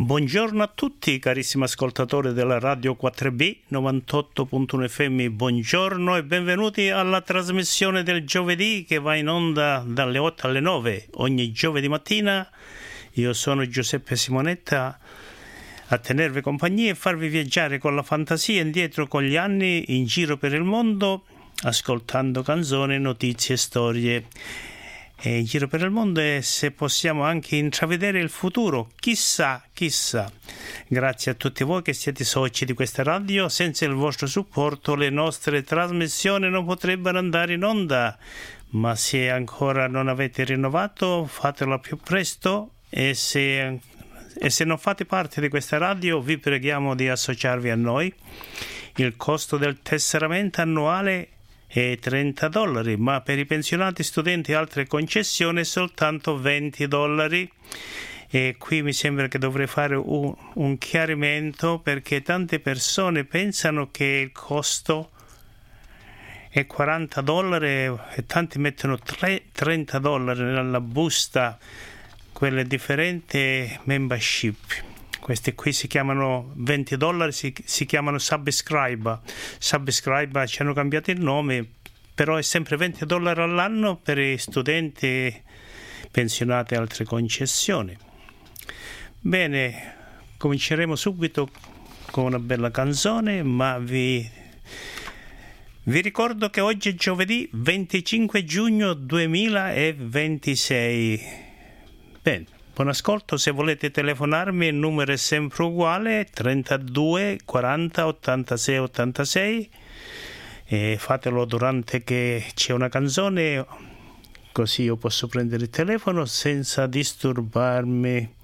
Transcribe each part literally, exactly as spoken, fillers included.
Buongiorno a tutti carissimi ascoltatori della Radio quattro B novantotto punto uno F M, buongiorno e benvenuti alla trasmissione del giovedì che va in onda dalle otto alle nove ogni giovedì mattina. Io sono Giuseppe Simonetta a tenervi compagnia e farvi viaggiare con la fantasia indietro con gli anni in giro per il mondo, ascoltando canzoni, notizie e storie. E in giro per il mondo e se possiamo anche intravedere il futuro, chissà, chissà. Grazie a tutti voi che siete soci di questa radio, senza il vostro supporto le nostre trasmissioni non potrebbero andare in onda, ma se ancora non avete rinnovato fatelo al più presto e se, e se non fate parte di questa radio vi preghiamo di associarvi a noi. Il costo del tesseramento annuale è trenta dollari, ma per i pensionati, studenti e altre concessioni è soltanto venti dollari. E qui mi sembra che dovrei fare un, un chiarimento, perché tante persone pensano che il costo è quaranta dollari e tanti mettono trenta dollari nella busta, quelle differenti membership. Questi qui si chiamano venti dollari, si, si chiamano subscriber. Subscriber ci hanno cambiato il nome, però è sempre venti dollari all'anno per i studenti, pensionati e altre concessioni. Bene, cominceremo subito con una bella canzone, ma vi, vi ricordo che oggi è giovedì venticinque giugno duemilaventisei. Bene. Buon ascolto, se volete telefonarmi il numero è sempre uguale, trentadue quaranta ottantasei ottantasei, e fatelo durante che c'è una canzone, così io posso prendere il telefono senza disturbarmi.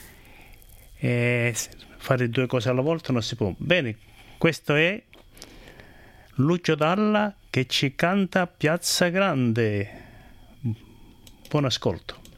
E fare due cose alla volta non si può. Bene, questo è Lucio Dalla che ci canta Piazza Grande. Buon ascolto.